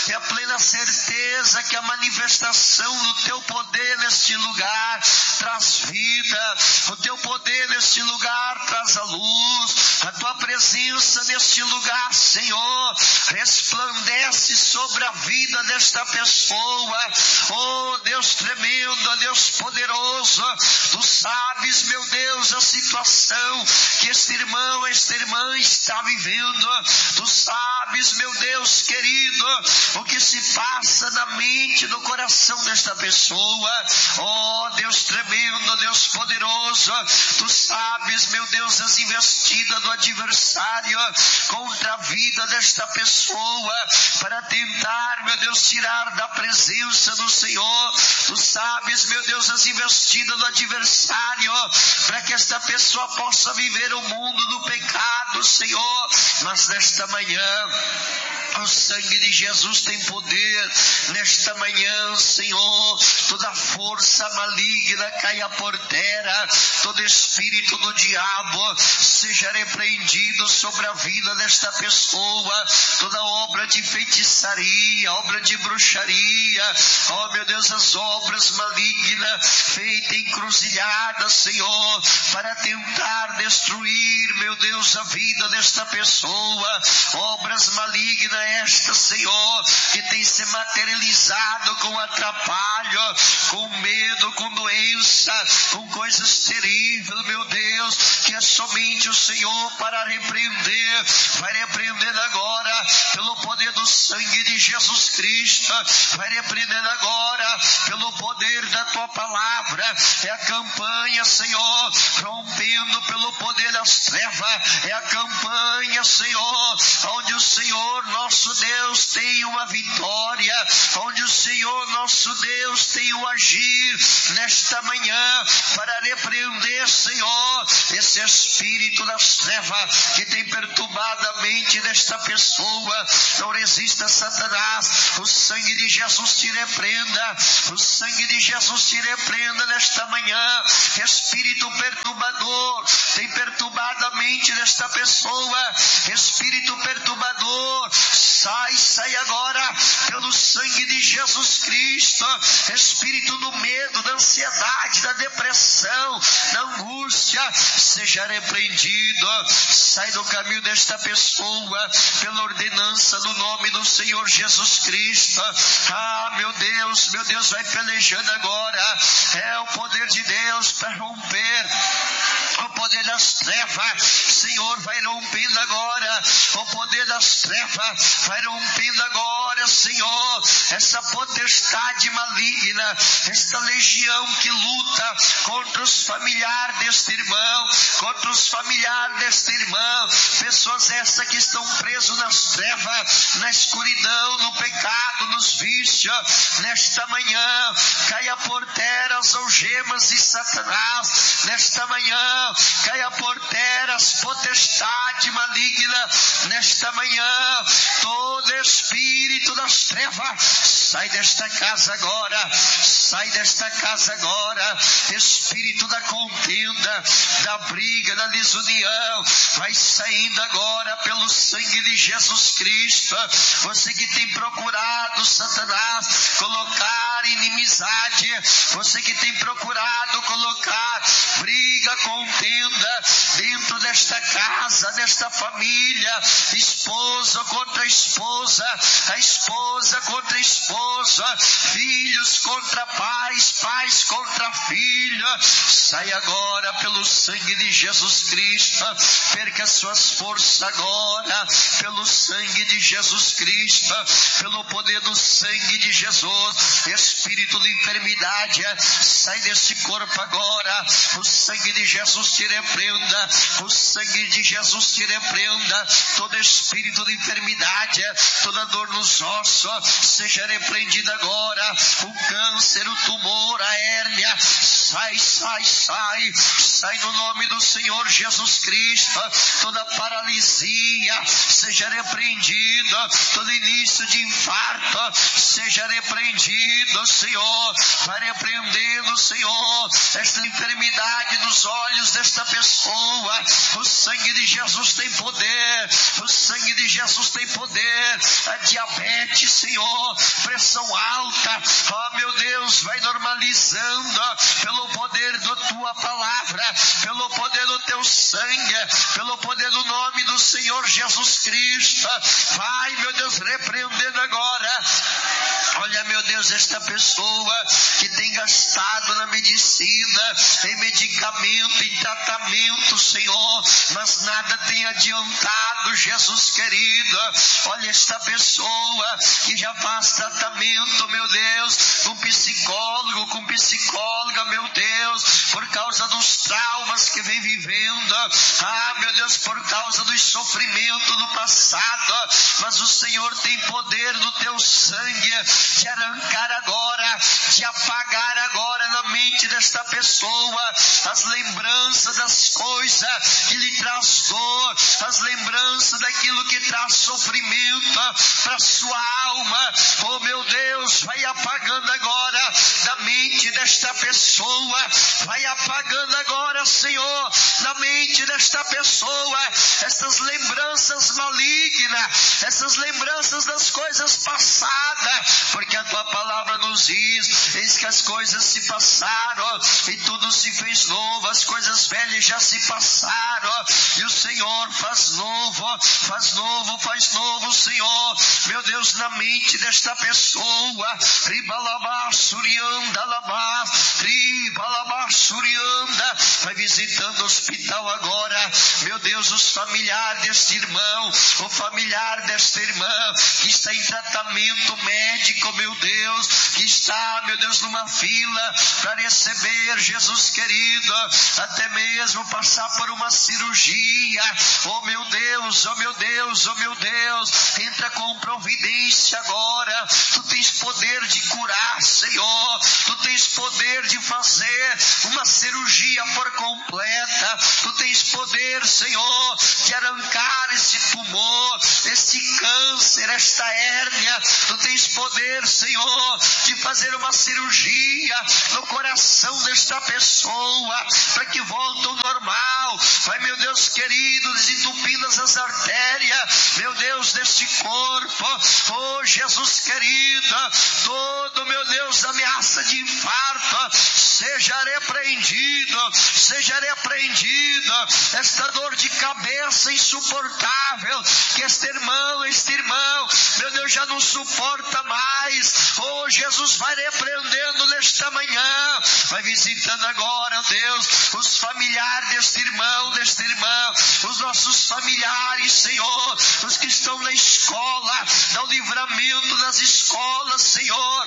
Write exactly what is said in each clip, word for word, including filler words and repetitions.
é a plena certeza que a manifestação do teu poder neste lugar traz vida, o teu poder neste lugar traz a luz, a tua presença neste lugar, Senhor, resplandece sobre a vida desta pessoa. Oh Deus tremendo, Deus poderoso, tu sabes, meu Deus, a situação que este irmão, esta irmã está vivendo. Tu sabes, meu Deus querido, o que se passa na mente, no coração desta pessoa. Oh Deus tremendo, Deus poderoso, tu sabes, meu Deus, as investidas do adversário contra a vida desta pessoa para tentar, meu Deus, tirar da presença do Senhor. Tu sabes, meu Deus, as investidas do adversário para que esta pessoa possa viver o mundo do pecado, Senhor. Mas nesta manhã o sangue de Jesus tem poder. Nesta manhã, Senhor, toda força maligna caia por terra, todo espírito do diabo seja repreendido sobre a vida desta pessoa, toda obra de feitiçaria, obra de bruxaria, oh meu Deus, as obras malignas feitas encruzilhadas, Senhor, para tentar destruir, meu Deus, a vida desta pessoa, obras malignas esta, Senhor, que tem se materializado com atrapalho, com medo, com doença, com coisas terríveis, meu Deus, que é somente o Senhor para repreender. Vai repreendendo agora pelo poder do sangue de Jesus Cristo, vai repreendendo agora pelo poder da tua palavra. É a campanha, Senhor, rompendo pelo poder das trevas. É a campanha, Senhor, onde o Senhor nosso Deus tem uma vitória, onde o Senhor nosso Deus tem o agir nesta manhã para repreender, Senhor, esse espírito das trevas que tem perturbado a mente desta pessoa. Não resista, Satanás, o sangue de Jesus te repreenda, o sangue de Jesus te repreenda nesta manhã. Espírito perturbador tem perturbado a mente desta pessoa, espírito perturbador, sai, sai agora pelo sangue de Jesus Cristo. Espírito do medo, da ansiedade, da depressão, da angústia, seja repreendido, sai do caminho desta pessoa pela ordenança do nome do Senhor Jesus Cristo. Ah, meu Deus, meu Deus, vai pelejando agora, é o poder de Deus para romper o poder das trevas. Senhor, vai rompendo agora o poder das trevas, vai rompendo agora, Senhor, essa potestade maligna, esta legião que luta contra os familiares deste irmão, contra os familiares deste irmão, pessoas essas que estão presos nas trevas, na escuridão, no pecado, nos vícios. Nesta manhã caia por terra as algemas de Satanás. Nesta manhã caia por terra as potestades malignas. Nesta manhã todo espírito das trevas sai desta casa agora, sai desta casa agora. Espírito da contenda, da briga, da desunião, vai saindo agora pelo sangue de Jesus Cristo. Você que tem procurado, Satanás, colocar inimizade, você que tem procurado colocar briga, contenda dentro desta casa, desta família, esposa contra esposa, a esposa contra esposa, filhos contra pais, pais contra filhos, sai agora pelo sangue de Jesus Cristo, perca suas forças agora, pelo sangue de Jesus Cristo, pelo poder do sangue de Jesus. Espírito de enfermidade, sai desse corpo agora, o sangue de Jesus te repreenda, o sangue de Jesus te repreenda, todo espírito de enfermidade, toda dor nos ossos, seja repreendida agora, o câncer, o tumor, a hérnia, sai, sai, sai, sai no nome do Senhor Jesus Cristo. Toda paralisia seja repreendida, todo início de infarto seja repreendido, Senhor. Vai repreendendo, Senhor, esta enfermidade nos olhos desta pessoa. O sangue de Jesus tem poder, o sangue de Jesus tem poder. A diabetes, Senhor, pressão alta, ó meu Deus, vai normalizando pelo poder da tua palavra, pelo poder do teu sangue, pelo poder do nome do Senhor Jesus Cristo. Vai, meu Deus, repreendendo agora. Olha, meu Deus, esta pessoa que tem gastado na medicina, em medicamento, em tratamento, Senhor, mas nada tem adiantado, Jesus querido. Olha esta pessoa que já faz tratamento, meu Deus, com psicólogo, com psicóloga, meu Deus, por causa dos traumas que vem vivendo. Ah, meu Deus, por causa do sofrimento do passado, mas o Senhor tem poder no teu sangue de arrancar agora, de apagar agora na mente desta pessoa as lembranças das coisas que lhe traz dor, as lembranças daquilo que traz sofrimento para sua alma. Oh meu Deus, vai apagando agora da mente desta pessoa, vai apagando agora, Senhor, na mente desta pessoa essas lembranças malignas, essas lembranças das coisas passadas, porque a tua palavra nos diz: eis que as coisas se passaram e tudo se fez novo, as coisas velhas já se passaram e o Senhor faz novo, faz novo, faz novo, Senhor, meu Deus, na mente desta pessoa. Ribalabá, Surianda, Labá, Ribalabá, Surianda, vai visitando o hospital agora, meu Deus, os familiares deste irmão, o familiar desta irmã que está em tratamento médico, meu Deus, que está, meu Deus, numa fila para receber, Jesus querido, até mesmo passar por uma cirurgia. Oh meu Deus, oh meu Deus, oh meu Deus, entra com providência agora. Tu tens poder de curar, Senhor, tu tens poder de fazer uma cirurgia por completa, tu tens poder, Senhor, de arrancar esse tumor, esse câncer, esta hérnia, tu tens poder, Senhor, de fazer uma cirurgia no coração desta pessoa, para que volte ao normal. Vai, meu Deus querido, desentupindo as artérias, meu Deus, deste corpo. Oh, Jesus querido, todo, meu Deus, ameaça de infarto, seja repreendido, seja repreendido. Esta dor de cabeça insuportável, que este irmão, este irmão, meu Deus, já não suporta mais. Oh, Jesus, vai repreendendo nesta manhã, vai visitando agora, Deus, os familiares deste irmão, deste irmão, os nossos familiares, Senhor, os que estão na escola, dá o livramento nas escolas, Senhor,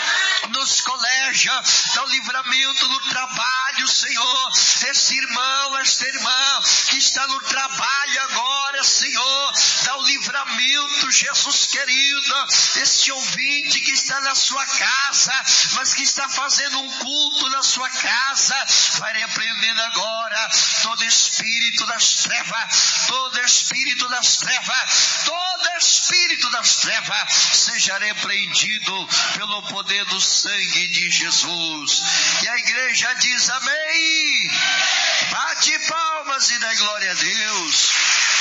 nos colégios, dá o livramento no trabalho, Senhor. Este irmão, esta irmã que está no trabalho agora, Senhor, dá o livramento, Jesus querido. Este ouvinte que está na sua casa, mas que está fazendo um culto na sua casa, vai repreendendo agora todo espírito das trevas, todo espírito das trevas, todo espírito das trevas seja repreendido pelo poder do sangue de Jesus. E a igreja diz amém. Bate palmas e dá glória a Deus.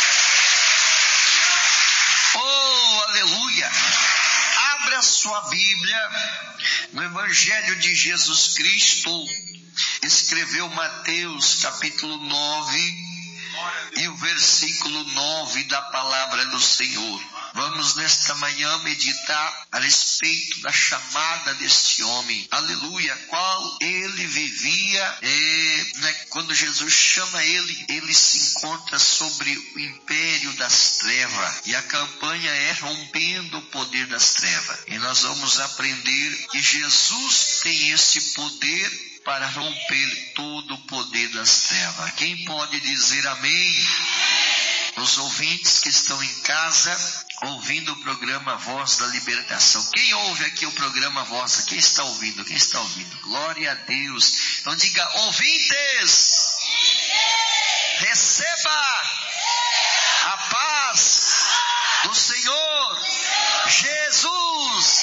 Oh, aleluia. Abra a sua Bíblia no Evangelho de Jesus Cristo. Escreveu Mateus capítulo nove e o versículo nove da palavra do Senhor. Vamos nesta manhã meditar a respeito da chamada deste homem, aleluia, qual ele vivia, é, né, quando Jesus chama ele, ele se encontra sobre o império das trevas, e a campanha é rompendo o poder das trevas, e nós vamos aprender que Jesus tem esse poder para romper todo o poder das trevas. Quem pode dizer amém? Os ouvintes que estão em casa, ouvindo o programa Voz da Libertação. Quem ouve aqui o programa Voz? Quem está ouvindo? Quem está ouvindo? Glória a Deus. Então diga, ouvintes, receba a paz do Senhor Jesus.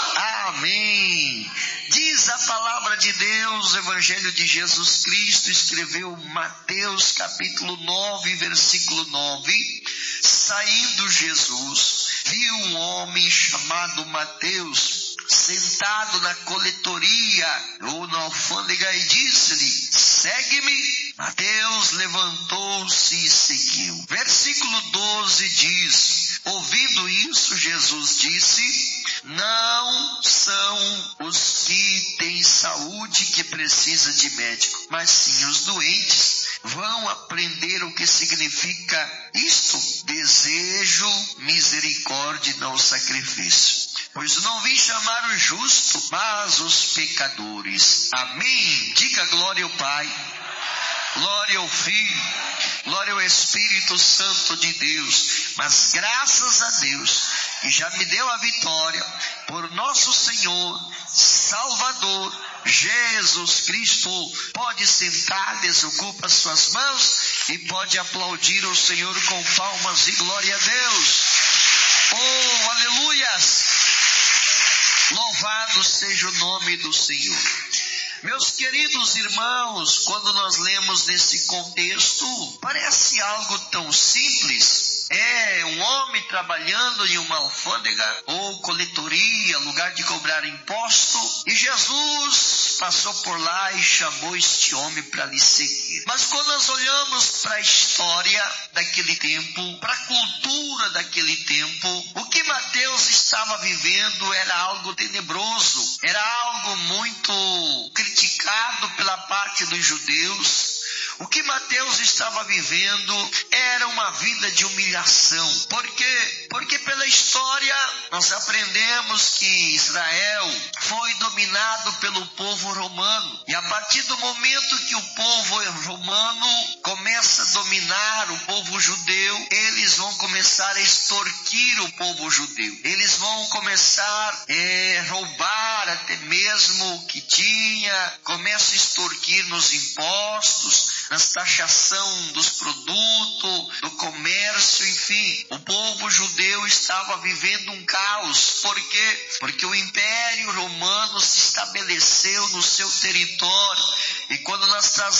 Amém. Diz a palavra de Deus, o Evangelho de Jesus Cristo, escreveu Mateus capítulo nove, versículo nove. Saindo Jesus, viu um homem chamado Mateus, sentado na coletoria ou na alfândega, e disse-lhe, segue-me. Mateus levantou-se e seguiu. Versículo doze diz, ouvindo isso, Jesus disse, não são os que têm saúde que precisam de médico, mas sim os doentes. Vão aprender o que significa isto: desejo misericórdia e não sacrifício. Pois não vim chamar o justo, mas os pecadores. Amém. Diga glória ao Pai, glória ao Filho, glória ao Espírito Santo de Deus. Mas graças a Deus, que já me deu a vitória por nosso Senhor, Salvador, Jesus Cristo. Pode sentar, desocupa suas mãos e pode aplaudir o Senhor com palmas e glória a Deus. Oh, aleluias! Louvado seja o nome do Senhor. Meus queridos irmãos, quando nós lemos nesse contexto, parece algo tão simples. É um homem trabalhando em uma alfândega ou coletoria, lugar de cobrar imposto, e Jesus passou por lá e chamou este homem para lhe seguir. Mas quando nós olhamos para a história daquele tempo, para a cultura daquele tempo, o que Mateus estava vivendo era algo tenebroso, era algo muito criticado pela parte dos judeus. O que Mateus estava vivendo era uma vida de humilhação. Por quê? Porque pela história nós aprendemos que Israel foi dominado pelo povo romano. E a partir do momento que o povo romano começa a dominar o povo judeu, eles vão começar a extorquir o povo judeu. Eles vão começar a é, roubar até mesmo o que tinha, começa a extorquir nos impostos, nas taxação dos produtos, do comércio, enfim. O povo judeu estava vivendo um caos. Por quê? Porque o Império Romano se estabeleceu no seu território. E quando nós trazemos